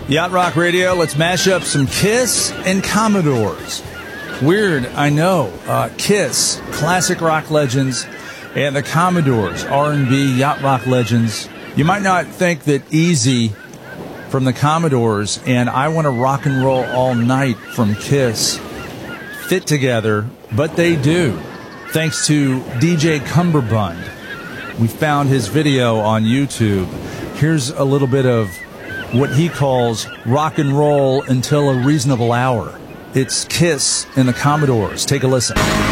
Yacht Rock Radio, let's mash up some Kiss and Commodores. Weird, I know. Kiss, classic rock legends, and the Commodores, R&B yacht rock legends. You might not think that Easy from the Commodores and I Want to Rock and Roll All Night from Kiss fit together, but they do. Thanks to DJ Cumberbund. We found his video on YouTube. Here's a little bit of what he calls rock and roll until a reasonable hour. It's Kiss and the Commodores. Take a listen.